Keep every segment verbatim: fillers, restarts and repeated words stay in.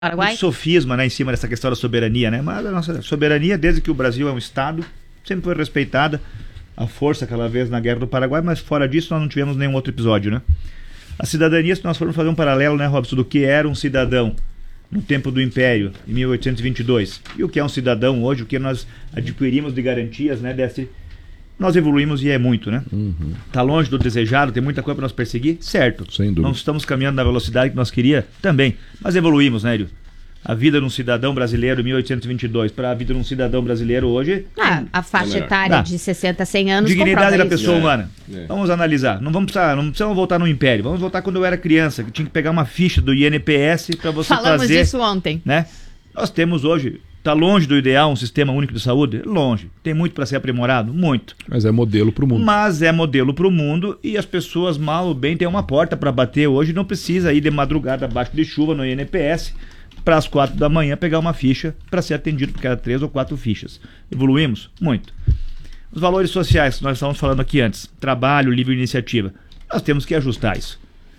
Paraguai? Muito sofisma, né, em cima dessa questão da soberania, né? Mas a nossa soberania, desde que o Brasil é um Estado, sempre foi respeitada. A força aquela vez na Guerra do Paraguai, mas fora disso nós não tivemos nenhum outro episódio, né? A cidadania, se nós formos fazer um paralelo, né, Robson, do que era um cidadão no tempo do Império, em mil oitocentos e vinte e dois, e o que é um cidadão hoje, o que nós adquirimos de garantias, né, desse... Nós evoluímos e é muito, né? Uhum. Tá longe do desejado, tem muita coisa para nós perseguir, certo. Sem dúvida. Não estamos caminhando na velocidade que nós queríamos, também. Mas evoluímos, né, Hélio? A vida de um cidadão brasileiro em mil oitocentos e vinte e dois para a vida de um cidadão brasileiro hoje... Ah, a faixa é etária ah. de sessenta a cem anos dignidade da isso. pessoa é. humana. É. Vamos analisar. Não vamos precisar, não precisamos voltar no Império. Vamos voltar quando eu era criança, que tinha que pegar uma ficha do I N P S para você Falamos fazer... disso ontem. Né? Nós temos hoje... Está longe do ideal um sistema único de saúde? Longe. Tem muito para ser aprimorado? Muito. Mas é modelo para o mundo. Mas é modelo para o mundo e as pessoas, mal ou bem, têm uma porta para bater hoje. Não precisa ir de madrugada abaixo de chuva no I N P S para as quatro da manhã pegar uma ficha para ser atendido, porque era três ou quatro fichas. Evoluímos? Muito. Os valores sociais que nós estávamos falando aqui antes. Trabalho, livre iniciativa. Nós temos que ajustar isso.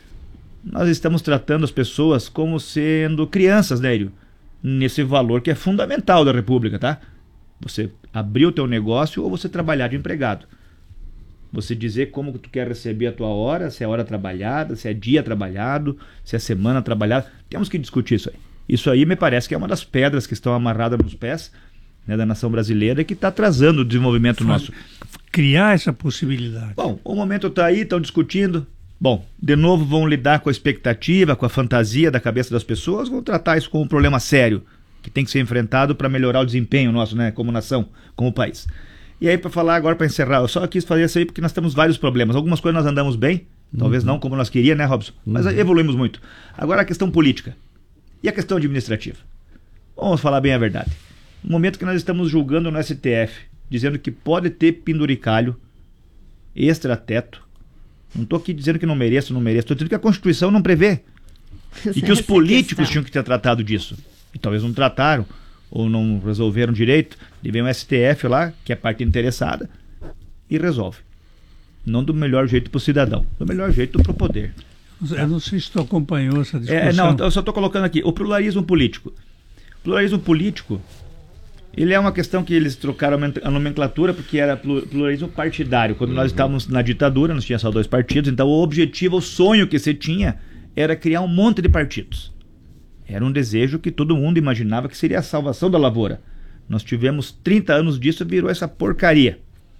Nós estamos tratando as pessoas como sendo crianças, né, Hélio? Nesse valor que é fundamental da República, tá? Você abrir o teu negócio ou você trabalhar de empregado. Você dizer como que tu quer receber a tua hora, se é hora trabalhada, se é dia trabalhado, se é semana trabalhada. Temos que discutir isso aí. Isso aí me parece que é uma das pedras que estão amarradas nos pés, né, da nação brasileira e que está atrasando o desenvolvimento nosso. Criar essa possibilidade. Bom, o momento está aí, estão discutindo. Bom, de novo vão lidar com a expectativa, com a fantasia da cabeça das pessoas, vão tratar isso como um problema sério, que tem que ser enfrentado para melhorar o desempenho nosso, né, como nação, como país. E aí, para falar agora, para encerrar, eu só quis fazer isso aí porque nós temos vários problemas. Algumas coisas nós andamos bem, talvez uhum. não como nós queríamos, né, Robson? Mas uhum. evoluímos muito. Agora a questão política e a questão administrativa. Vamos falar bem a verdade. No momento que nós estamos julgando no S T F, dizendo que pode ter penduricalho, extrateto, não estou aqui dizendo que não mereço, não mereço. Estou dizendo que a Constituição não prevê. E que os políticos tinham que ter tratado disso. E talvez não trataram, ou não resolveram direito. E vem o S T F lá, que é a parte interessada, e resolve. Não do melhor jeito para o cidadão, do melhor jeito para o poder. Eu não sei se tu acompanhou essa discussão. É, não, eu só estou colocando aqui. O pluralismo político. O pluralismo político, ele é uma questão que eles trocaram a nomenclatura porque era pluralismo partidário. Quando uhum. nós estávamos na ditadura, nós tínhamos só dois partidos, então o objetivo, o sonho que se tinha era criar um monte de partidos. Era um desejo que todo mundo imaginava que seria a salvação da lavoura. Nós tivemos trinta anos disso e virou essa porcaria.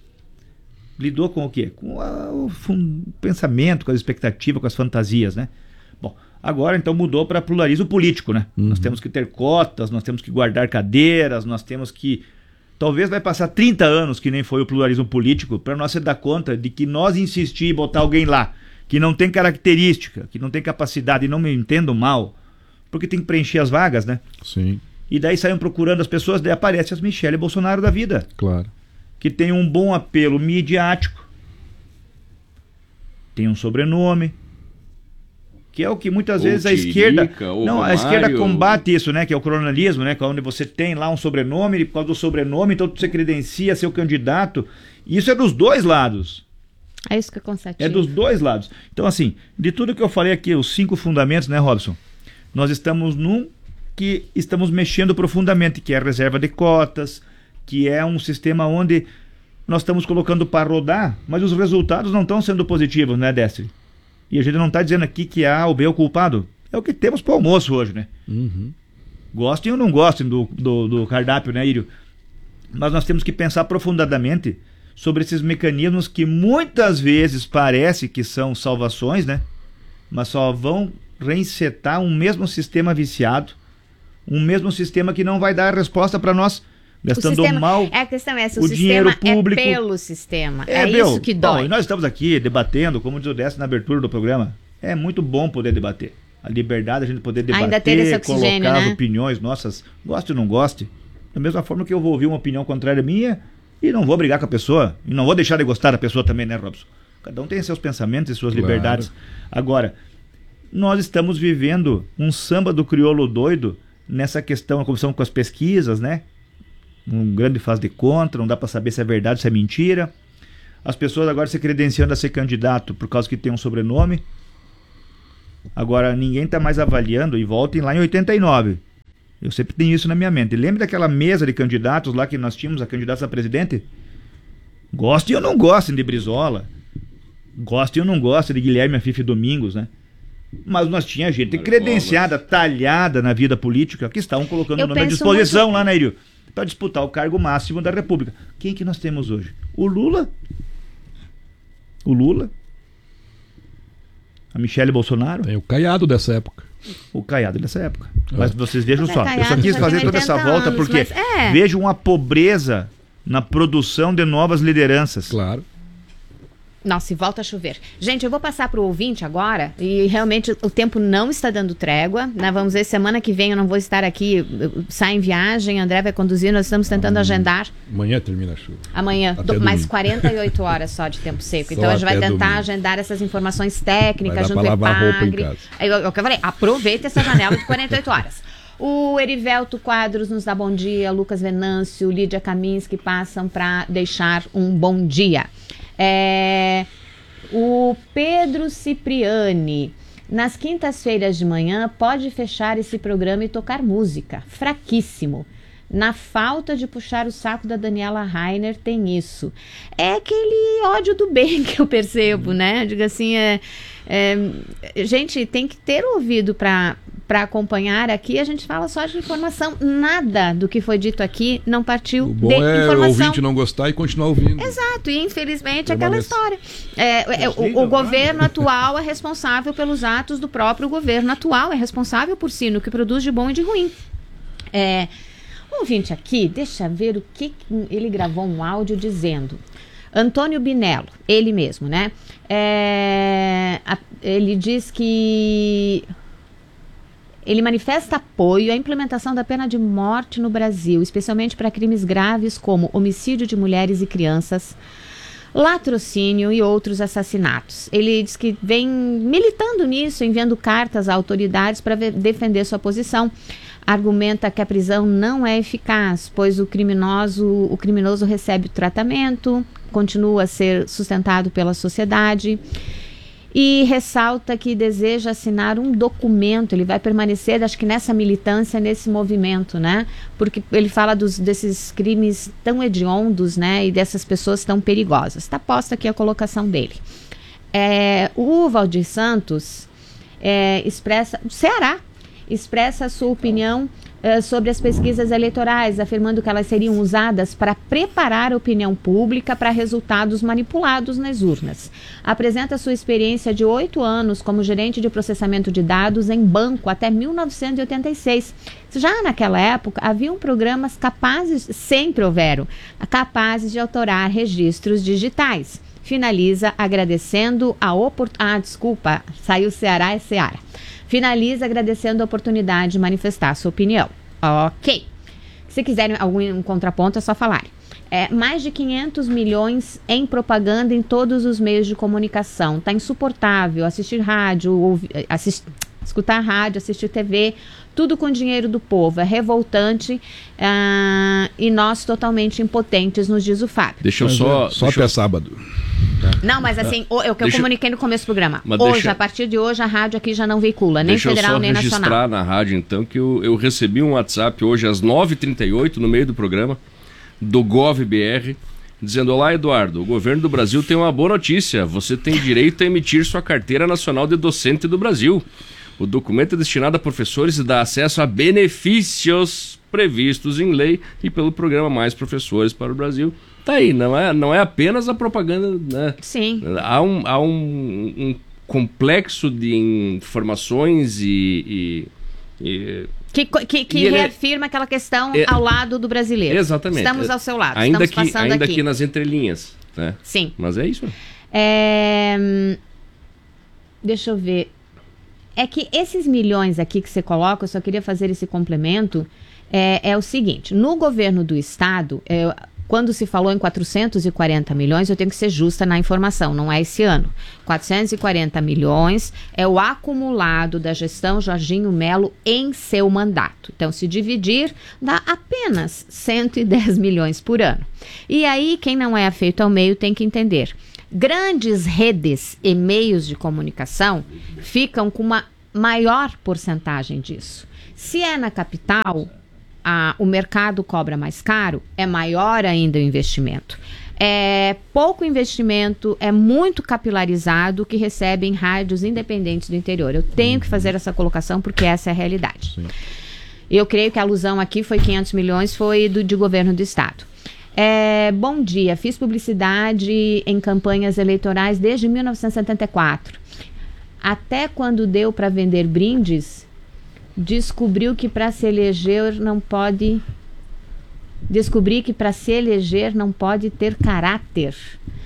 Lidou com o quê? Com a, o, o pensamento, com as expectativas, com as fantasias, né? Bom, agora então mudou para pluralismo político, né? Uhum. Nós temos que ter cotas, nós temos que guardar cadeiras, nós temos que... Talvez vai passar trinta anos, que nem foi o pluralismo político, para nós se dar conta de que nós insistir em botar alguém lá, que não tem característica, que não tem capacidade, e não me entendo mal, porque tem que preencher as vagas, né? Sim. E daí saem procurando as pessoas, daí aparece as Michele Bolsonaro da vida. Claro. Que tem um bom apelo midiático, tem um sobrenome, que é o que muitas ou vezes a Tirica, esquerda não Romário, a esquerda combate isso, né, que é o coronelismo, né, onde você tem lá um sobrenome e por causa do sobrenome então você credencia seu candidato. Isso é dos dois lados. É isso que é cansativo. É dos dois lados. Então assim, de tudo que eu falei aqui, os cinco fundamentos, né, Robson, nós estamos num que estamos mexendo profundamente, que é a reserva de cotas, que é um sistema onde nós estamos colocando para rodar, mas os resultados não estão sendo positivos, né, Destri? E a gente não está dizendo aqui que A ou B é o culpado. É o que temos para o almoço hoje, né? Uhum. Gostem ou não gostem do, do, do cardápio, né, Írio? Mas nós temos que pensar profundamente sobre esses mecanismos que muitas vezes parece que são salvações, né? Mas só vão reinsetar um mesmo sistema viciado, um mesmo sistema que não vai dar resposta para nós, gastando sistema, mal é a questão é essa, o, o dinheiro sistema público. É pelo sistema, é, é meu, isso que dói. Bom, e nós estamos aqui debatendo, como diz o Décio na abertura do programa, é muito bom poder debater. A liberdade, a gente poder debater, ainda ter esse oxigênio, colocar né? as opiniões nossas, goste ou não goste, da mesma forma que eu vou ouvir uma opinião contrária à minha e não vou brigar com a pessoa, e não vou deixar de gostar da pessoa também, né, Robson? Cada um tem seus pensamentos e suas claro. liberdades. Agora, nós estamos vivendo um samba do crioulo doido nessa questão, como são com as pesquisas, né? Um grande faz de contra, não dá para saber se é verdade, se é mentira. As pessoas agora se credenciando a ser candidato por causa que tem um sobrenome. Agora ninguém está mais avaliando, e voltem lá em oitenta e nove. Eu sempre tenho isso na minha mente. Lembra daquela mesa de candidatos lá que nós tínhamos, a candidata a presidente? Gostem ou não gostem de Brizola, gostem ou não gostem de Guilherme Afife Domingos, né? Mas nós tinha gente credenciada, talhada na vida política, que estavam colocando o nome à disposição muito... lá, né, Irio? Para disputar o cargo máximo da República. Quem que nós temos hoje? O Lula. O Lula. A Michele Bolsonaro. Tem o Caiado dessa época. O Caiado dessa época. É. Mas vocês vejam mas só, é, eu só quis fazer toda essa volta anos, porque é. vejo uma pobreza na produção de novas lideranças. Claro. Nossa, e volta a chover. Gente, eu vou passar para o ouvinte agora, e realmente o tempo não está dando trégua, né? Vamos ver, semana que vem eu não vou estar aqui, sai em viagem, André vai conduzir, nós estamos tentando hum, agendar. Amanhã termina a chuva. Amanhã, do, mais quarenta e oito horas só de tempo seco. Só então a gente vai tentar domingo. agendar essas informações técnicas junto ao EPAGRE. É o que eu falei, aproveita essa janela de quarenta e oito horas. O Erivelto Quadros nos dá bom dia, Lucas Venâncio, Lídia Kaminski passam para deixar um bom dia. É, o Pedro Cipriani, nas quintas-feiras de manhã pode fechar esse programa e tocar música, fraquíssimo. Na falta de puxar o saco da Daniela Rainer tem isso. É aquele ódio do bem que eu percebo, né? Digo assim, é, é, gente, tem que ter ouvido para para acompanhar aqui. A gente fala só de informação, nada do que foi dito aqui não partiu o bom de é informação. O ouvinte não gostar e continuar ouvindo. Exato, e infelizmente é aquela história. É, é, o, o governo atual é responsável pelos atos do próprio governo atual, é responsável por si, no que produz de bom e de ruim. É, o ouvinte aqui, deixa ver o que ele gravou um áudio dizendo. Antônio Binello, ele mesmo, né? É, a, ele diz que ele manifesta apoio à implementação da pena de morte no Brasil, especialmente para crimes graves como homicídio de mulheres e crianças, latrocínio e outros assassinatos. Ele diz que vem militando nisso, enviando cartas a autoridades para defender sua posição. Argumenta que a prisão não é eficaz, pois o criminoso, o criminoso recebe o tratamento, continua a ser sustentado pela sociedade. E ressalta que deseja assinar um documento, ele vai permanecer, acho que nessa militância, nesse movimento, né? Porque ele fala dos, desses crimes tão hediondos, né? E dessas pessoas tão perigosas. Está posta aqui a colocação dele. É, o Valdir Santos é, expressa, o Ceará, expressa a sua opinião uh, sobre as pesquisas eleitorais, afirmando que elas seriam usadas para preparar a opinião pública para resultados manipulados nas urnas. Apresenta sua experiência de oito anos como gerente de processamento de dados em banco até mil novecentos e oitenta e seis. Já naquela época, haviam programas capazes, sempre houveram, capazes de autorar registros digitais. Finaliza agradecendo a oportunidade... Ah, desculpa, saiu Ceará, é Ceará. Finaliza agradecendo a oportunidade de manifestar sua opinião. Ok. Se quiserem algum contraponto, é só falar. É, mais de quinhentos milhões em propaganda em todos os meios de comunicação. Está insuportável assistir rádio, ouvir, assist, escutar rádio, assistir T V, tudo com dinheiro do povo. É revoltante uh, e nós totalmente impotentes, nos diz o Fábio. Deixa eu só... Só deixa até eu... sábado. Não, mas assim, o, é o que deixa... eu comuniquei no começo do programa. Mas hoje, deixa... a partir de hoje, a rádio aqui já não veicula, nem deixa federal, nem nacional. Deixa eu só registrar na rádio, então, que eu, eu recebi um WhatsApp hoje às nove e trinta e oito, no meio do programa, do GovBR, dizendo: olá, Eduardo, o governo do Brasil tem uma boa notícia. Você tem direito a emitir sua carteira nacional de docente do Brasil. O documento é destinado a professores e dá acesso a benefícios previstos em lei e pelo programa Mais Professores para o Brasil. Tá aí, não é, não é apenas a propaganda, né? Sim. Há um, há um, um complexo de informações e... e, e que que, que reafirma é... aquela questão é... ao lado do brasileiro. Exatamente. Estamos ao seu lado, ainda estamos que, passando ainda aqui. aqui nas entrelinhas, né? Sim. Mas é isso. É... Deixa eu ver. É que esses milhões aqui que você coloca, eu só queria fazer esse complemento, é, é o seguinte, no governo do estado... É, quando se falou em quatrocentos e quarenta milhões, eu tenho que ser justa na informação, não é esse ano. quatrocentos e quarenta milhões é o acumulado da gestão Jorginho Melo em seu mandato. Então, se dividir, dá apenas cento e dez milhões por ano. E aí, quem não é afeito ao meio tem que entender. Grandes redes e meios de comunicação ficam com uma maior porcentagem disso. Se é na capital, a, o mercado cobra mais caro, é maior ainda o investimento. É pouco investimento, é muito capilarizado, que recebe em rádios independentes do interior. Eu tenho que fazer essa colocação porque essa é a realidade. Sim. Eu creio que a alusão aqui foi quinhentos milhões, foi do, de governo do estado. É, bom dia, fiz publicidade em campanhas eleitorais desde mil novecentos e setenta e quatro. Até quando deu para vender brindes, descobriu que para se eleger não pode... Descobri que para se eleger não pode ter caráter.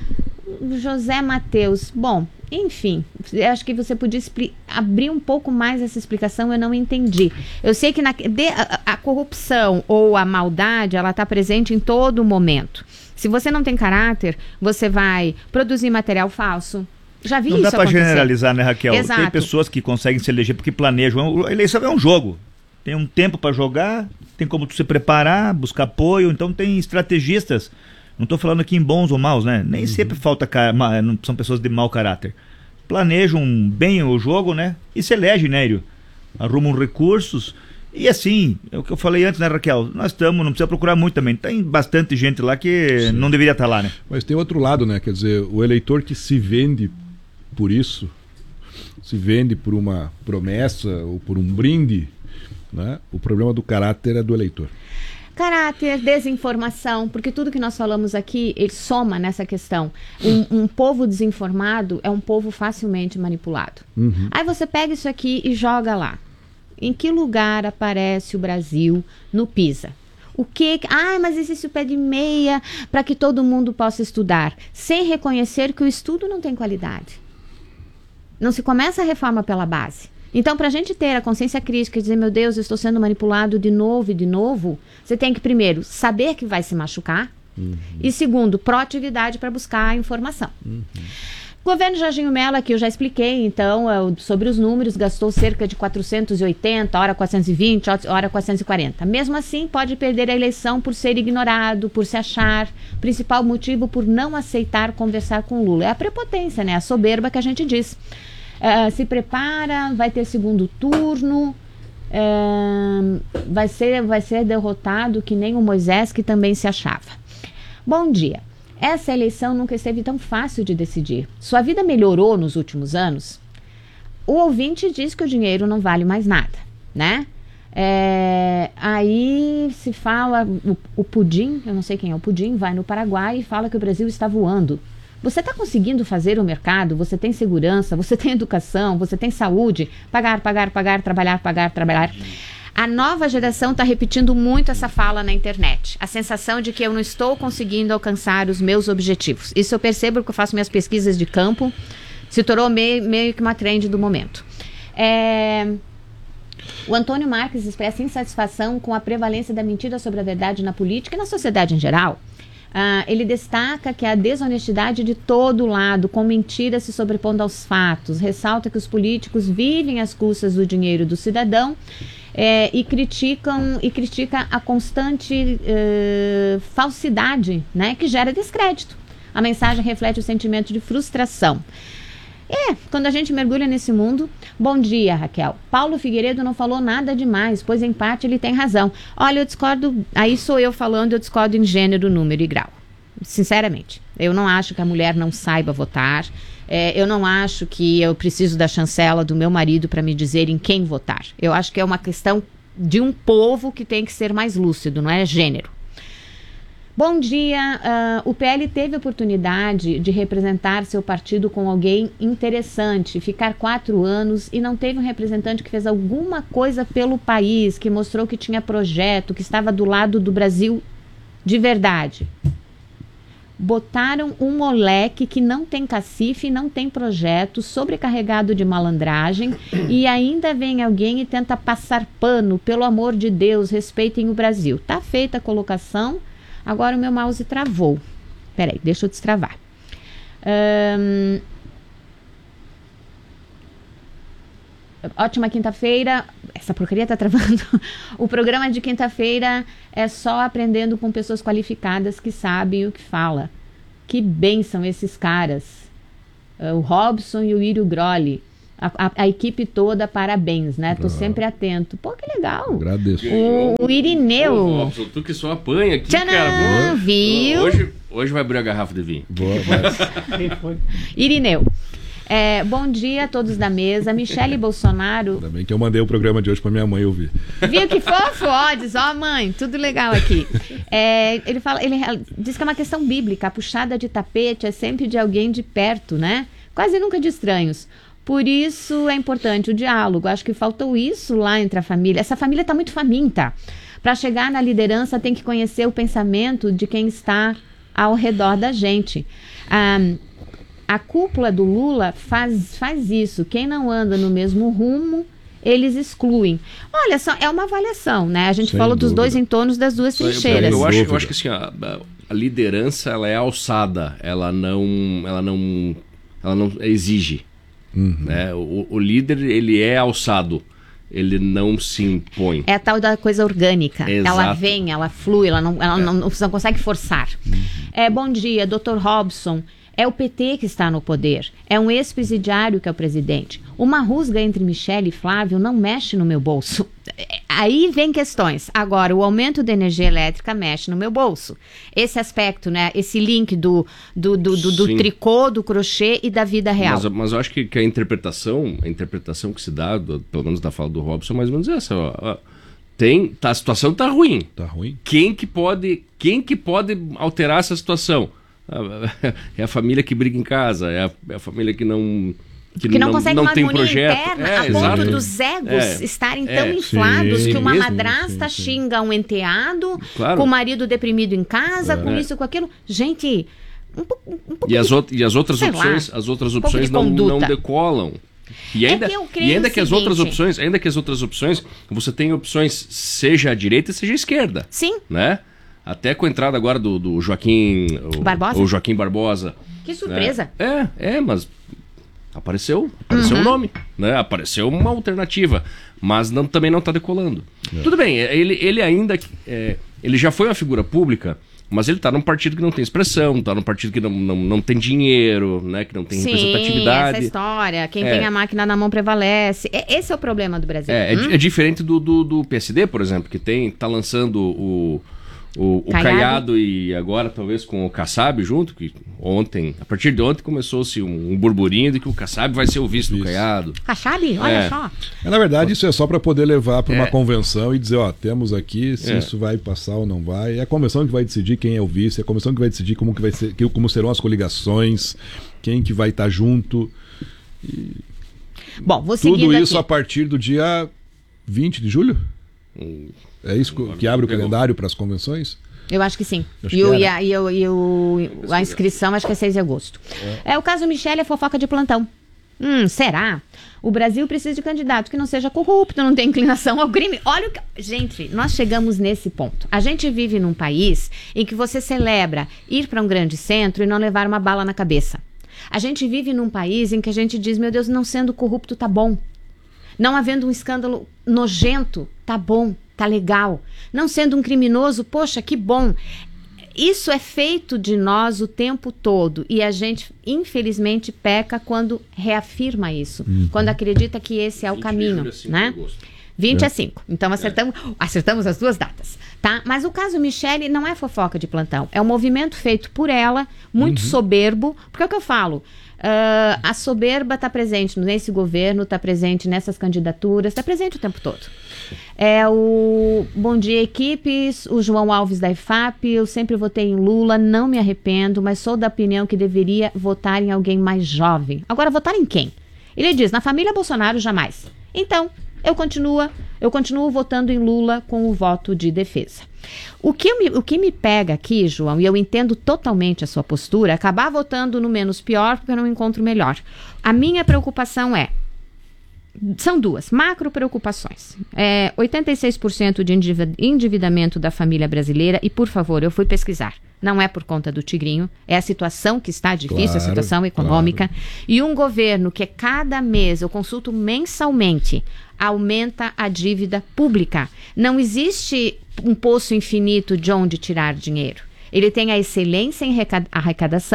José Mateus, bom, enfim, acho que você podia abrir um pouco mais essa explicação, eu não entendi. Eu sei que na, de, a, a corrupção ou a maldade, ela está presente em todo momento. Se você não tem caráter, você vai produzir material falso. Já vi não isso dá para acontecer. Generalizar, né, Raquel? Exato. Tem pessoas que conseguem se eleger porque planejam. A eleição é um jogo. Tem um tempo para jogar, tem como tu se preparar, buscar apoio, então tem estrategistas. Não estou falando aqui em bons ou maus, né? Nem uhum. sempre falta, não são pessoas de mau caráter. Planejam bem o jogo, né? E se elege, né, Írio? Arrumam recursos. E assim, é o que eu falei antes, né, Raquel? Nós estamos, não precisa procurar muito também. Tem bastante gente lá que Sim. não deveria estar lá, né? Mas tem outro lado, né? Quer dizer, o eleitor que se vende por isso, se vende por uma promessa ou por um brinde, né? O problema do caráter é do eleitor. Caráter, desinformação, porque tudo que nós falamos aqui, ele soma nessa questão. Um, um povo desinformado é um povo facilmente manipulado. Uhum. Aí você pega isso aqui e joga lá. Em que lugar aparece o Brasil no PISA? O que... Ah, mas existe o pé de meia para que todo mundo possa estudar, sem reconhecer que o estudo não tem qualidade. Não se começa a reforma pela base. Então, para a gente ter a consciência crítica e dizer, meu Deus, eu estou sendo manipulado de novo e de novo, você tem que, primeiro, saber que vai se machucar, uhum. e, segundo, proatividade para buscar a informação. Uhum. O governo Jorginho Mello, aqui eu já expliquei, então, sobre os números, gastou cerca de quatrocentos e oitenta, hora quatrocentos e vinte, hora quatrocentos e quarenta. Mesmo assim, pode perder a eleição por ser ignorado, por se achar, principal motivo por não aceitar conversar com Lula. É a prepotência, né? A soberba que a gente diz. Uh, se prepara, vai ter segundo turno, uh, vai ser, vai ser derrotado que nem o Moisés, que também se achava. Bom dia. Essa eleição nunca esteve tão fácil de decidir. Sua vida melhorou nos últimos anos? O ouvinte diz que o dinheiro não vale mais nada, né? É, aí se fala, o, o Pudim, eu não sei quem é o Pudim, vai no Paraguai e fala que o Brasil está voando. Você está conseguindo fazer o mercado, você tem segurança, você tem educação, você tem saúde, pagar, pagar, pagar, trabalhar, pagar, trabalhar. A nova geração está repetindo muito essa fala na internet. A sensação de que eu não estou conseguindo alcançar os meus objetivos. Isso eu percebo porque eu faço minhas pesquisas de campo, se tornou meio, meio que uma trend do momento. É... O Antônio Marques expressa insatisfação com a prevalência da mentira sobre a verdade na política e na sociedade em geral. Uh, ele destaca que a desonestidade de todo lado, com mentiras se sobrepondo aos fatos. Ressalta que os políticos vivem às custas do dinheiro do cidadão é, e, criticam, e critica a constante uh, falsidade, né, que gera descrédito. A mensagem reflete o sentimento de frustração. É, quando a gente mergulha nesse mundo... Bom dia, Raquel. Paulo Figueiredo não falou nada demais, pois em parte ele tem razão. Olha, eu discordo... Aí sou eu falando, eu discordo em gênero, número e grau. Sinceramente. Eu não acho que a mulher não saiba votar. É, eu não acho que eu preciso da chancela do meu marido para me dizer em quem votar. Eu acho que é uma questão de um povo que tem que ser mais lúcido, não é gênero. Bom dia, uh, o P L teve a oportunidade de representar seu partido com alguém interessante, ficar quatro anos e não teve um representante que fez alguma coisa pelo país, que mostrou que tinha projeto, que estava do lado do Brasil de verdade. Botaram um moleque que não tem cacife, não tem projeto, sobrecarregado de malandragem e ainda vem alguém e tenta passar pano, pelo amor de Deus, respeitem o Brasil. Tá feita a colocação. Agora o meu mouse travou. Peraí, deixa eu destravar. Um... Ótima quinta-feira. Essa porcaria tá travando. O programa de quinta-feira é só aprendendo com pessoas qualificadas que sabem o que fala. Que bênção esses caras. Uh, o Robson e o Írio Grolli. A, a, a equipe toda, parabéns, né? Tô ah. sempre atento. Pô, que legal. Agradeço. O, o Irineu. Ô, Robson, tu que só apanha aqui, Tcharam, cara. Boa. Viu? Hoje, hoje vai abrir a garrafa de vinho. Boa, vai. Irineu. É, bom dia a todos da mesa. Michele Bolsonaro. Ainda bem que eu mandei o programa de hoje pra minha mãe ouvir. Viu que fofo? Ó, diz, ó, mãe, tudo legal aqui. É, ele fala, ele diz que é uma questão bíblica. A puxada de tapete é sempre de alguém de perto, né? Quase nunca de estranhos. Por isso é importante o diálogo. Acho que faltou isso lá entre a família. Essa família está muito faminta. Para chegar na liderança tem que conhecer o pensamento de quem está ao redor da gente. Ah, a cúpula do Lula faz, faz isso. Quem não anda no mesmo rumo, eles excluem. Olha só, é uma avaliação, né? A gente Sem falou dúvida. dos dois entornos das duas trincheiras. Eu, eu, acho, eu acho que assim, a, a liderança ela é alçada, ela não, ela não, ela não exige. Uhum. Né? O, o líder, ele é alçado. Ele não se impõe. É a tal da coisa orgânica. Exato. Ela vem, ela flui, ela não, ela é. não, não, não consegue forçar. Uhum. É, bom dia, doutor Robson. É o P T que está no poder. É um ex-presidiário que é o presidente. Uma rusga entre Michele e Flávio não mexe no meu bolso. Aí vem questões. Agora, o aumento da energia elétrica mexe no meu bolso. Esse aspecto, né? Esse link do, do, do, do, do tricô, do crochê e da vida real. Mas, mas eu acho que, que a interpretação, a interpretação que se dá, do, pelo menos da fala do Robson, mais ou menos essa. Ó, ó, tem, tá, a situação tá ruim. Tá ruim. Quem que pode, quem que pode alterar essa situação? É a família que briga em casa, é a, é a família que não que, que não, não consegue não uma tem harmonia projeto interna, é, a ponto exato. dos egos é, estarem é, tão inflados sim, que uma mesmo, madrasta sim, sim. xinga um enteado, Claro. com o marido deprimido em casa, É. com isso, com aquilo. Gente, um pouco, um pouco E as, de, out e as outras sei opções, lá, as outras um pouco opções de não, não conduta. decolam. E ainda, É que eu creio e ainda o que as seguinte. outras opções, ainda que as outras opções, você tem opções seja à direita, seja à esquerda, Sim, né? Até com a entrada agora do, do Joaquim o, Barbosa? o Joaquim Barbosa. que surpresa. É, é, mas apareceu, apareceu o Uhum. nome, né? Apareceu uma alternativa, mas não, também não está decolando. É. Tudo bem, ele, ele ainda, é, ele já foi uma figura pública, mas ele está num partido que não tem expressão, está num partido que não, não, não tem dinheiro, né? Que não tem Sim, representatividade. essa história, quem É. tem a máquina na mão prevalece. É, esse é o problema do Brasil. É, é, Hum? é diferente do, do, do P S D, por exemplo, que tem, tá lançando o, o, o Caiado. Caiado e agora talvez com o Kassab junto, que ontem, a partir de ontem começou-se um, um burburinho de que o Kassab vai ser o vice do Isso. Caiado. Kassab? Olha É. só. É, na verdade, isso é só para poder levar para uma É. convenção e dizer, ó, temos aqui se É. isso vai passar ou não vai. É a convenção que vai decidir quem é o vice, é a convenção que vai decidir como, que vai ser, que- como serão as coligações, quem que vai estar junto. Bom, vou seguindo Tudo aqui. isso a partir do dia vinte de julho? É isso que- que abre o Pegou. calendário para as convenções? Eu acho que sim. Acho e que o, era. e, a, e, o, e o- a inscrição acho que é seis de agosto. É, o caso Michele é fofoca de plantão. Hum, será? O Brasil precisa de candidato que não seja corrupto, não tenha inclinação ao crime. Olha o que... Gente, nós chegamos nesse ponto. A gente vive num país em que você celebra ir para um grande centro e não levar uma bala na cabeça. A gente vive num país em que a gente diz, meu Deus, não sendo corrupto tá bom. Não havendo um escândalo nojento, tá bom, tá legal. Não sendo um criminoso, poxa, que bom. Isso é feito de nós o tempo todo e a gente, infelizmente, peca quando reafirma isso, quando acredita que esse é o caminho, né? vinte a cinco. Então acertamos, acertamos as duas datas, tá? Mas o caso Michele não é fofoca de plantão, é um movimento feito por ela, muito soberbo, porque é o que eu falo. Uh, a soberba está presente nesse governo, está presente nessas candidaturas, está presente o tempo todo. É o Bom Dia Equipes, o João Alves da I F A P, eu sempre votei em Lula, não me arrependo, mas sou da opinião que deveria votar em alguém mais jovem. Agora, votar em quem? Ele diz, na família Bolsonaro, jamais. Então, eu continuo, eu continuo votando em Lula com o voto de defesa. O que, me, o que me pega aqui, João, e eu entendo totalmente a sua postura, é acabar votando no menos pior porque eu não encontro melhor. A minha preocupação é, são duas, macro preocupações. É, oitenta e seis por cento de endiv- endividamento da família brasileira, e por favor, eu fui pesquisar, não é por conta do Tigrinho, é a situação que está difícil, Claro, a situação econômica, claro. e um governo que cada mês, eu consulto mensalmente, aumenta a dívida pública. Não existe um poço infinito de onde tirar dinheiro. Ele tem a excelência em reca- arrecadação,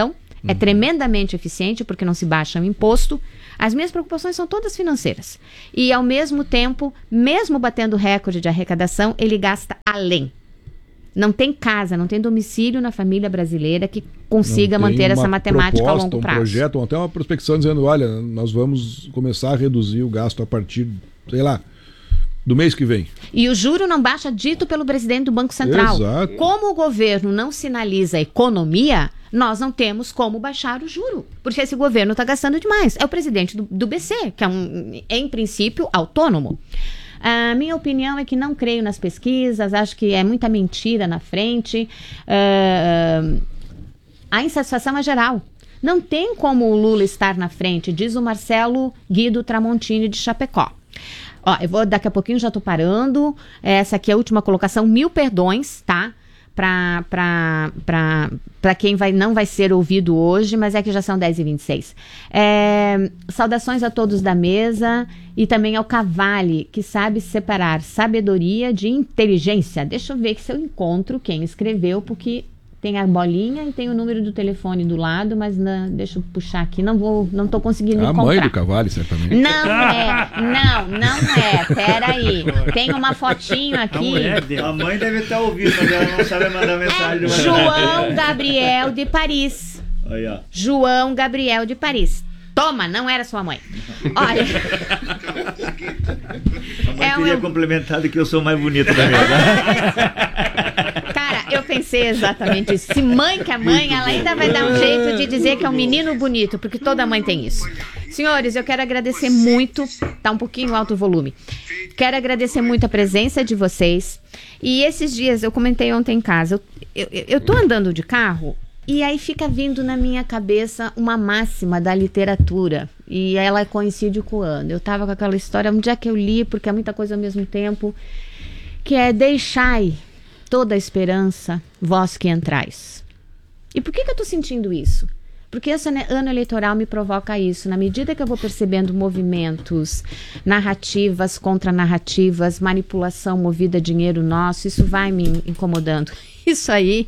É tremendamente eficiente porque não se baixa o imposto. As minhas preocupações são todas financeiras. E, ao mesmo tempo, mesmo batendo recorde de arrecadação, ele gasta além. Não tem casa, não tem domicílio na família brasileira que consiga manter essa matemática proposta, a longo prazo. Um projeto, ou até uma prospecção dizendo, olha, nós vamos começar a reduzir o gasto a partir, sei lá, do mês que vem. E o juro não baixa dito pelo presidente do Banco Central. Exato. Como o governo não sinaliza economia, nós não temos como baixar o juro. Porque esse governo está gastando demais. É o presidente do, do B C, que é, um, em princípio, autônomo. A minha opinião é que não creio nas pesquisas, acho que é muita mentira na frente. Uh, a insatisfação é geral. Não tem como o Lula estar na frente, diz o Marcelo Guido Tramontini de Chapecó. Ó, eu vou, daqui a pouquinho já estou parando. Essa aqui é a última colocação. Mil perdões, tá? Para quem vai, não vai ser ouvido hoje, mas é que já são dez e vinte e seis. É, saudações a todos da mesa e também ao Cavalli, que sabe separar sabedoria de inteligência. Deixa eu ver se eu encontro quem escreveu, porque tem a bolinha e tem o número do telefone do lado, mas não, deixa eu puxar aqui, não vou, não tô conseguindo a encontrar. A mãe do Cavalli, certamente. Não é, não, não é, peraí, tem uma fotinho aqui. A mãe deve estar ouvindo, mas ela não sabe mandar mensagem. É João Gabriel de Paris. Aí, ó. João Gabriel de Paris. Toma, não era sua mãe. Olha. A mãe é teria um... complementado que eu sou mais bonito da mesa. Cara, eu pensei exatamente isso. Se mãe que é mãe, ela ainda vai dar um jeito de dizer que é um menino bonito, porque toda mãe tem isso. Senhores, eu quero agradecer muito. Tá um pouquinho alto o volume. Quero agradecer muito a presença de vocês. E esses dias, eu comentei ontem em casa, eu, eu, eu tô andando de carro. E aí fica vindo na minha cabeça uma máxima da literatura. E ela coincide com o ano. Eu estava com aquela história, um dia que eu li, porque é muita coisa ao mesmo tempo, que é deixai toda a esperança, vós que entrais. E por que, que eu estou sentindo isso? Porque esse ano eleitoral me provoca isso. Na medida que eu vou percebendo movimentos, narrativas contra narrativas, manipulação movida a dinheiro nosso, isso vai me incomodando. Isso aí...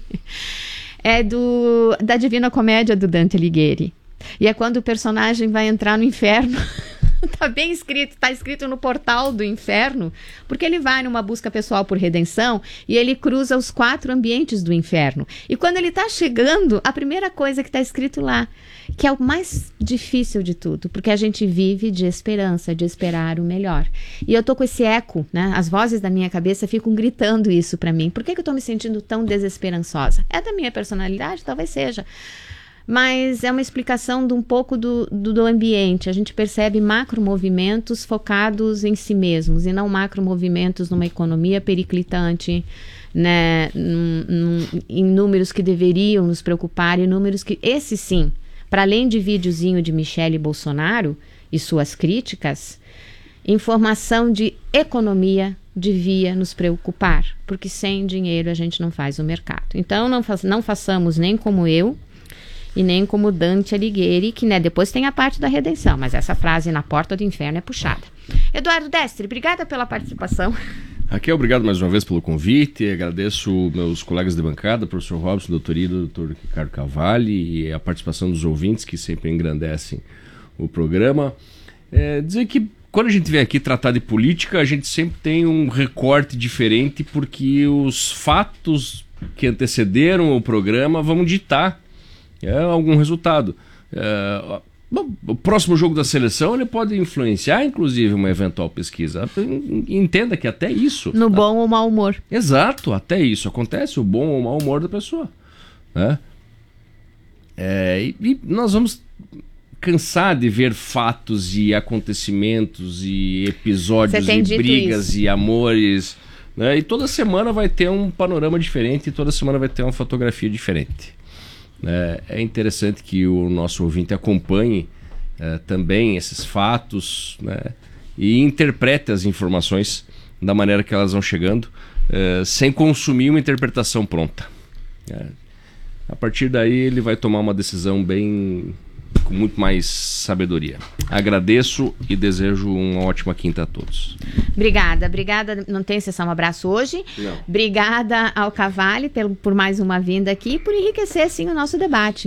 é do, da Divina Comédia do Dante Alighieri. E é quando o personagem vai entrar no inferno. Tá bem escrito, tá escrito no portal do inferno, porque ele vai numa busca pessoal por redenção e ele cruza os quatro ambientes do inferno. E quando ele tá chegando, a primeira coisa que tá escrito lá, que é o mais difícil de tudo, porque a gente vive de esperança, de esperar o melhor. E eu tô com esse eco, né? As vozes da minha cabeça ficam gritando isso pra mim. Por que que eu tô me sentindo tão desesperançosa? É da minha personalidade? Talvez seja. Mas é uma explicação de um pouco do, do, do ambiente. A gente percebe macromovimentos focados em si mesmos e não macromovimentos numa economia periclitante, né, num, num, em números que deveriam nos preocupar e números que, esse sim, para além de videozinho de Michele Bolsonaro e suas críticas, informação de economia devia nos preocupar, porque sem dinheiro a gente não faz o mercado. Então não, fa- não façamos nem como eu, e nem como Dante Alighieri, que né, depois tem a parte da redenção, mas essa frase na porta do inferno é puxada. Eduardo Destre, obrigada pela participação. Raquel, obrigado mais uma vez pelo convite, agradeço meus colegas de bancada, professor Robson, doutor Ida, doutor Ricardo Cavalli, e a participação dos ouvintes que sempre engrandecem o programa. É, dizer que quando a gente vem aqui tratar de política, a gente sempre tem um recorte diferente, porque os fatos que antecederam o programa vão ditar é, algum resultado. É, bom, o próximo jogo da seleção ele pode influenciar, inclusive, uma eventual pesquisa. Entenda que até isso... No bom ou mau humor. Exato, até isso acontece, o bom ou mau humor da pessoa. Né? É, e, e nós vamos cansar de ver fatos e acontecimentos e episódios e brigas isso. e amores. Né? E toda semana vai ter um panorama diferente e toda semana vai ter uma fotografia diferente. É interessante que o nosso ouvinte acompanhe é, também esses fatos, né, e interprete as informações da maneira que elas vão chegando, é, sem consumir uma interpretação pronta. É, a partir daí ele vai tomar uma decisão bem com muito mais sabedoria. Agradeço e desejo uma ótima quinta a todos. Obrigada, obrigada. Não tem sessão abraço hoje. Não. Obrigada ao Cavalli por, por mais uma vinda aqui e por enriquecer sim o nosso debate.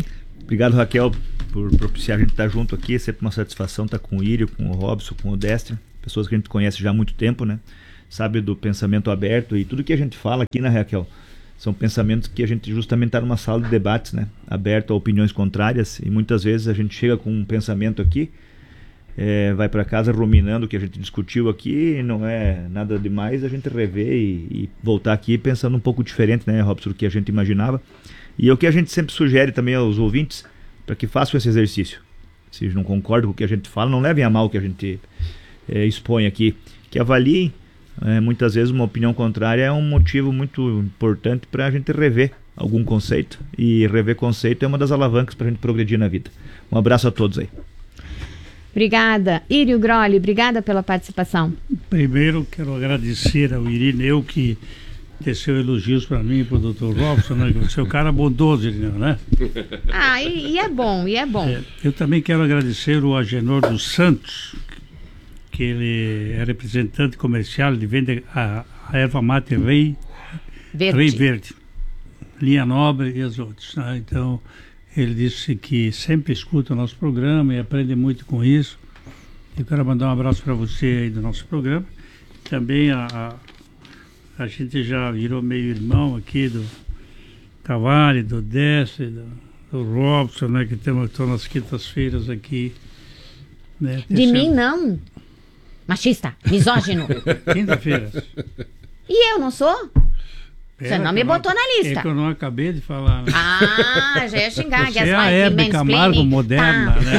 Obrigado, Raquel, por propiciar a gente estar junto aqui. É sempre uma satisfação estar com o Írio, com o Robson, com o Destre, pessoas que a gente conhece já há muito tempo, né? Sabe do pensamento aberto, e tudo que a gente fala aqui, né, Raquel? São pensamentos que a gente justamente está numa sala de debates, né? Aberto a opiniões contrárias, e muitas vezes a gente chega com um pensamento aqui, é, vai para casa ruminando o que a gente discutiu aqui, não é nada demais a gente rever e, e voltar aqui pensando um pouco diferente, né, Robson, do que a gente imaginava. E é o que a gente sempre sugere também aos ouvintes, para que façam esse exercício. Se não concordam com o que a gente fala, não levem a mal o que a gente é, expõe aqui, que avaliem. É, muitas vezes uma opinião contrária é um motivo muito importante para a gente rever algum conceito, e rever conceito é uma das alavancas para a gente progredir na vida. Um abraço a todos aí. Obrigada. Írio Grolli, obrigada pela participação. Primeiro quero agradecer ao Irineu que teceu elogios para mim e para o doutor Robson, né? Que você é um cara bondoso, Irineu, né? Ah, e, e é bom, e é bom. É, eu também quero agradecer o Agenor dos Santos, que ele é representante comercial de venda a, a erva mate Rei Verde. Rei Verde, linha nobre e as outras, né? Então, ele disse que sempre escuta o nosso programa e aprende muito com isso. Eu quero mandar um abraço para você aí do nosso programa. Também a, a, a gente já virou meio irmão aqui do Cavalli, do Desce, do, do Robson, né? Que estão nas quintas-feiras aqui. Né? De Tem mim, sempre... não. Machista, misógino. Quinta-feira. E eu não sou? Você não me botou na lista. É que eu não acabei de falar. Né? Ah, já ia xingar. Você é a Hebe Camargo moderna, tá.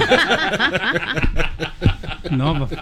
Né? Nova.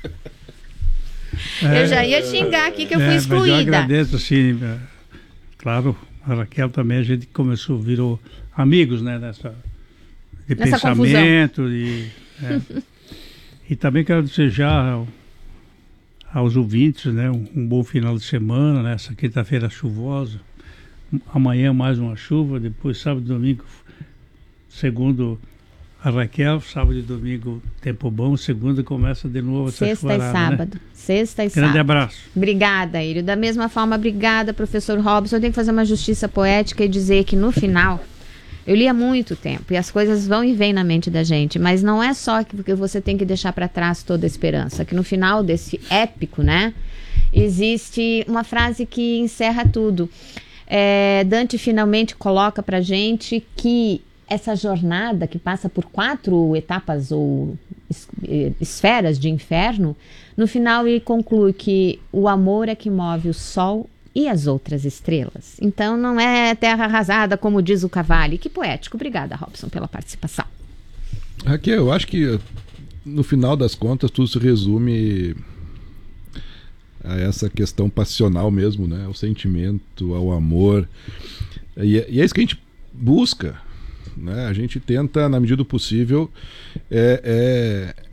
Eu já ia xingar aqui que eu é, fui excluída. Mas eu agradeço, assim, é, claro, a Raquel também, a gente começou, virou amigos, né, nessa, de Nessa pensamento. E, é. E também quero desejar aos ouvintes, né, um, um bom final de semana, né, essa quinta-feira chuvosa, amanhã mais uma chuva, depois sábado e domingo, segundo a Raquel, sábado e domingo tempo bom, segunda começa de novo essa Sexta chuvarada, e sábado, né? Sexta e Grande sábado. Grande abraço. Obrigada, Írio. Da mesma forma, obrigada, professor Robson. Eu tenho que fazer uma justiça poética e dizer que no final, eu li há muito tempo e as coisas vão e vêm na mente da gente, mas não é só que porque você tem que deixar para trás toda a esperança, que no final desse épico, né, existe uma frase que encerra tudo. É, Dante finalmente coloca pra gente que essa jornada que passa por quatro etapas ou es, esferas de inferno, no final ele conclui que o amor é que move o sol e as outras estrelas. Então não é terra arrasada, como diz o Cavalli. Que poético. Obrigada, Robson, pela participação. Raquel, eu acho que no final das contas tudo se resume a essa questão passional mesmo, né? Ao sentimento, ao amor. E é, e é isso que a gente busca, né? A gente tenta, na medida do possível, é, é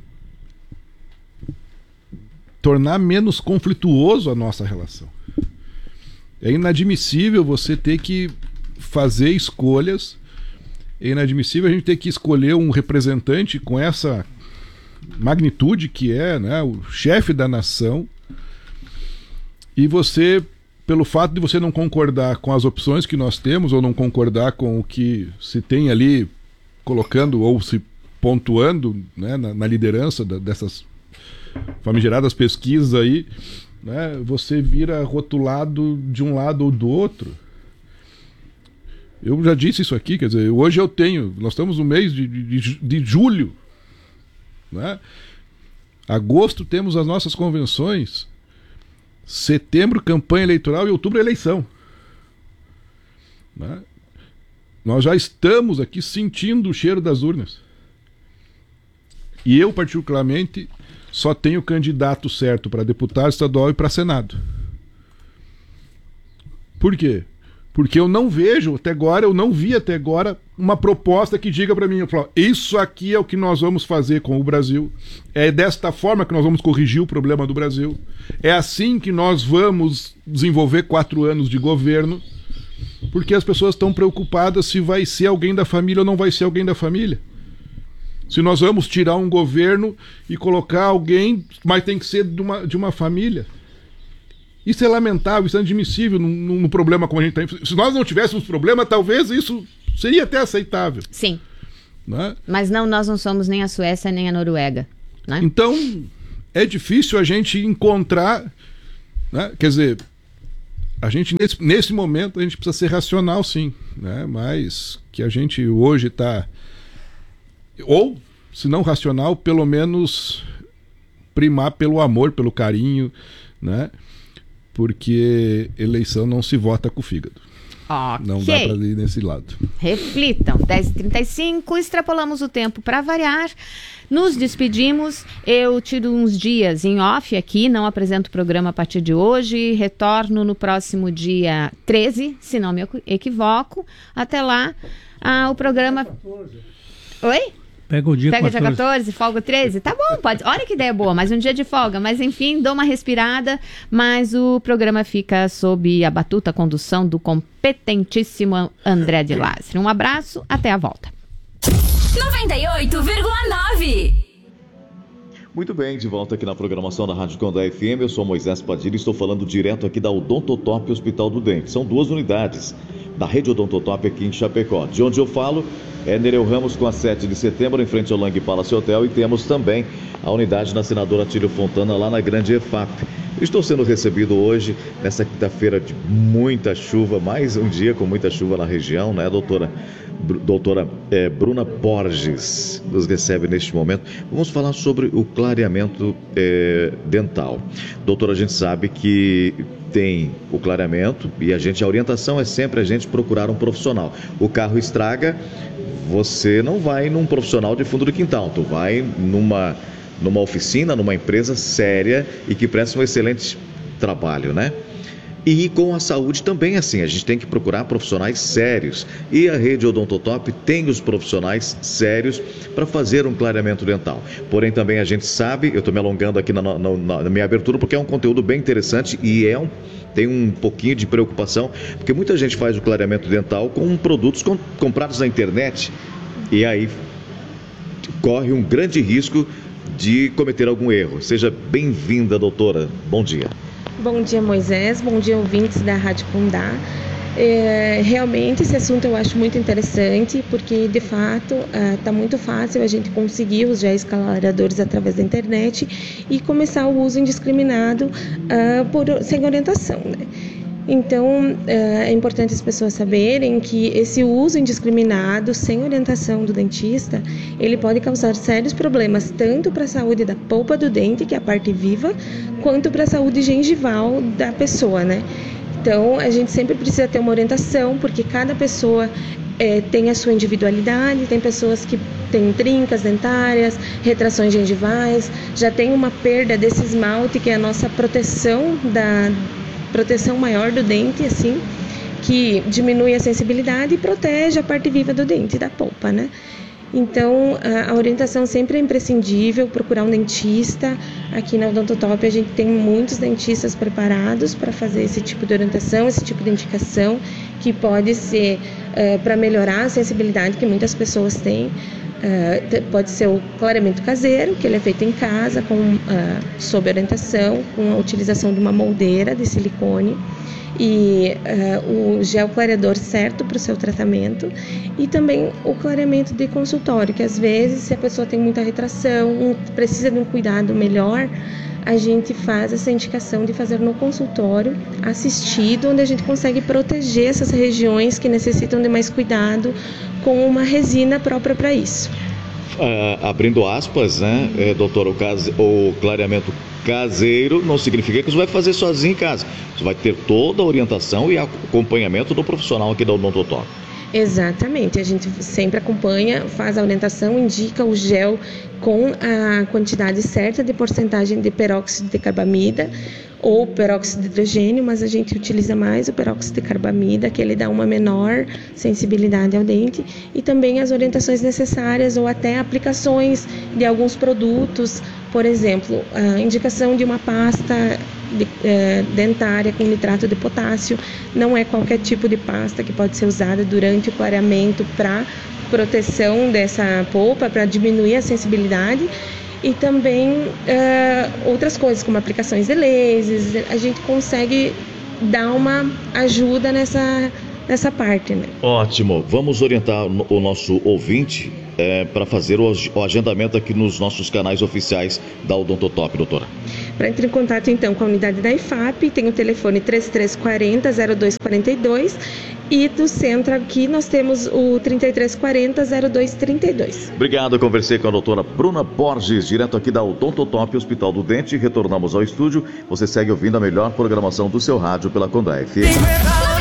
tornar menos conflituoso a nossa relação. É inadmissível você ter que fazer escolhas, é inadmissível a gente ter que escolher um representante com essa magnitude que é, né, o chefe da nação, e você, pelo fato de você não concordar com as opções que nós temos, ou não concordar com o que se tem ali colocando ou se pontuando, né, na, na liderança da, dessas famigeradas pesquisas aí, né, você vira rotulado de um lado ou do outro. Eu já disse isso aqui, quer dizer, hoje eu tenho, nós estamos no mês de, de, de julho, né? Agosto temos as nossas convenções, setembro campanha eleitoral e outubro eleição, né? Nós já estamos aqui sentindo o cheiro das urnas. E eu, particularmente, só tenho o candidato certo para deputado estadual e para Senado. Por quê? Porque eu não vejo até agora, eu não vi até agora uma proposta que diga para mim, eu falo, isso aqui é o que nós vamos fazer com o Brasil, é desta forma que nós vamos corrigir o problema do Brasil, é assim que nós vamos desenvolver quatro anos de governo, porque as pessoas estão preocupadas se vai ser alguém da família ou não vai ser alguém da família. Se nós vamos tirar um governo e colocar alguém, mas tem que ser de uma, de uma família. Isso é lamentável, isso é inadmissível num, num problema como a gente tem. Se nós não tivéssemos problema, talvez isso seria até aceitável. Sim. Né? Mas não, nós não somos nem a Suécia nem a Noruega. Né? Então, é difícil a gente encontrar, né? Quer dizer, a gente nesse, nesse momento a gente precisa ser racional, sim, né? Mas que a gente hoje está, ou se não racional, pelo menos primar pelo amor, pelo carinho, né? Porque eleição não se vota com o fígado. Okay. Não dá para ir nesse lado. Reflitam. dez e trinta e cinco, extrapolamos o tempo para variar. Nos despedimos. Eu tiro uns dias em off aqui, não apresento o programa a partir de hoje. Retorno no próximo dia treze, se não me equivoco. Até lá, ah, o programa... Oi? Pega o dia Pega quatorze. dia quatorze, folga treze? Tá bom, pode. Olha que ideia boa, mais um dia de folga. Mas enfim, dou uma respirada. Mas o programa fica sob a batuta, a condução do competentíssimo André de Lastre. Um abraço, até a volta. noventa e oito vírgula nove. Muito bem, de volta aqui na programação da Rádio Condá F M. Eu sou Moisés Padilha e estou falando direto aqui da Odontotop Hospital do Dente. São duas unidades da rede Odontotop aqui em Chapecó. De onde eu falo é Nereu Ramos com a sete de setembro, em frente ao Lang Palace Hotel, e temos também a unidade na Senadora Atílio Fontana, lá na Grande E F A P. Estou sendo recebido hoje, nessa quinta-feira de muita chuva, mais um dia com muita chuva na região, né, doutora? Doutora é, Bruna Borges nos recebe neste momento. Vamos falar sobre o clareamento é, dental. Doutora, a gente sabe que tem o clareamento e a gente, a orientação é sempre a gente procurar um profissional. O carro estraga, você não vai num profissional de fundo do quintal, tu vai numa, numa oficina, numa empresa séria e que presta um excelente trabalho, né? E com a saúde também assim, a gente tem que procurar profissionais sérios. E a rede Odontotop tem os profissionais sérios para fazer um clareamento dental. Porém, também a gente sabe, eu estou me alongando aqui na, na, na minha abertura, porque é um conteúdo bem interessante e é um, tem um pouquinho de preocupação, porque muita gente faz o clareamento dental com produtos com, comprados na internet e aí corre um grande risco de cometer algum erro. Seja bem-vinda, doutora. Bom dia. Bom dia, Moisés. Bom dia, ouvintes da Rádio Condá. É, realmente, esse assunto eu acho muito interessante, porque, de fato, está muito fácil a gente conseguir os géis clareadores através da internet e começar o uso indiscriminado uh, por, sem orientação, né? Então, é importante as pessoas saberem que esse uso indiscriminado, sem orientação do dentista, ele pode causar sérios problemas tanto para a saúde da polpa do dente, que é a parte viva, quanto para a saúde gengival da pessoa, né? Então, a gente sempre precisa ter uma orientação, porque cada pessoa é, tem a sua individualidade, tem pessoas que têm trincas dentárias, retrações gengivais, já tem uma perda desse esmalte, que é a nossa proteção da proteção maior do dente, assim, que diminui a sensibilidade e protege a parte viva do dente, da polpa, né? Então, a, a orientação sempre é imprescindível, procurar um dentista. Aqui na Odontotop a gente tem muitos dentistas preparados para fazer esse tipo de orientação, esse tipo de indicação, que pode ser uh, para melhorar a sensibilidade que muitas pessoas têm. Uh, pode ser o clareamento caseiro, que ele é feito em casa, com, uh, sob orientação, com a utilização de uma moldeira de silicone e uh, o gel clareador certo para o seu tratamento, e também o clareamento de consultório, que às vezes, se a pessoa tem muita retração, um, precisa de um cuidado melhor, a gente faz essa indicação de fazer no consultório assistido, onde a gente consegue proteger essas regiões que necessitam de mais cuidado com uma resina própria para isso. Uh, abrindo aspas, né, eh, doutor, o, case, o clareamento caseiro não significa que você vai fazer sozinho em casa. Você vai ter toda a orientação e acompanhamento do profissional aqui da Odontotop. Exatamente, a gente sempre acompanha, faz a orientação, indica o gel com a quantidade certa de porcentagem de peróxido de carbamida ou peróxido de hidrogênio, mas a gente utiliza mais o peróxido de carbamida, que ele dá uma menor sensibilidade ao dente, e também as orientações necessárias ou até aplicações de alguns produtos, por exemplo, a indicação de uma pasta de, eh, dentária com nitrato de potássio. Não é qualquer tipo de pasta que pode ser usada durante o clareamento para proteção dessa polpa, para diminuir a sensibilidade. E também uh, outras coisas, como aplicações de lasers. A gente consegue dar uma ajuda nessa nessa parte, né? Ótimo. Vamos orientar o nosso ouvinte é, para fazer o, o agendamento aqui nos nossos canais oficiais da Odontotop, doutora. Para entrar em contato, então, com a unidade da I F A P, tem o telefone três três quatro zero, zero dois quatro dois e do centro aqui nós temos o trinta e três quarenta, zero dois trinta e dois. Obrigado, eu conversei com a doutora Bruna Borges, direto aqui da Odontotop, Hospital do Dente. Retornamos ao estúdio. Você segue ouvindo a melhor programação do seu rádio pela Condá F M.